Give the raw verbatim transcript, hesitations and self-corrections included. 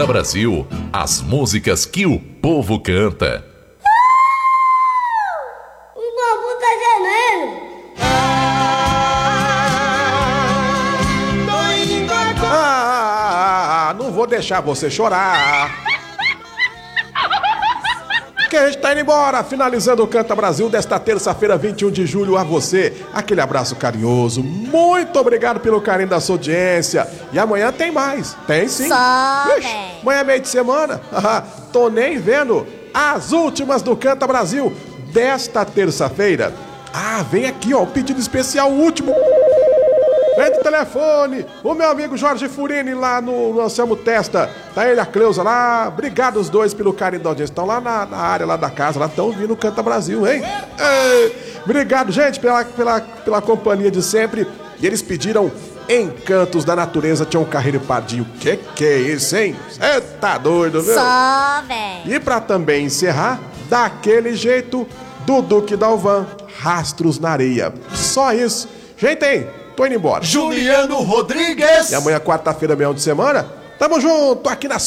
Canta Brasil, as músicas que o povo canta. O bambu tá gemendo. Ah, não vou deixar você chorar. Que a gente tá indo embora, finalizando o Canta Brasil desta terça-feira, vinte e um de julho, a você. Aquele abraço carinhoso, muito obrigado pelo carinho da sua audiência. E amanhã tem mais, tem sim. Só, Ixi, amanhã é meio de semana, tô nem vendo as últimas do Canta Brasil desta terça-feira. Ah, vem aqui, ó, o pedido especial, o último. Vem do telefone, o meu amigo Jorge Furini lá no, no Anselmo Testa. Tá ele, a Cleusa lá. Obrigado os dois pelo carinho da audiência. Estão lá na, na área lá da casa, lá estão ouvindo o Canta Brasil, hein? Ei, obrigado, gente, pela, pela, pela companhia de sempre. E eles pediram Encantos da Natureza, Tião Carreiro e Pardinho. Que que é isso, hein? Cê tá doido, viu? Só, velho. E pra também encerrar, daquele jeito, do Duque Dalvan, Rastros na Areia. Só isso. Gente, hein? Tô indo embora. Juliano Rodrigues. E amanhã, quarta-feira, meio de semana, tamo junto aqui na